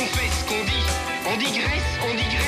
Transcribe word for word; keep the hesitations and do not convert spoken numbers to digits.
fait ce qu'on dit. On dit Grèce, on dit Grèce.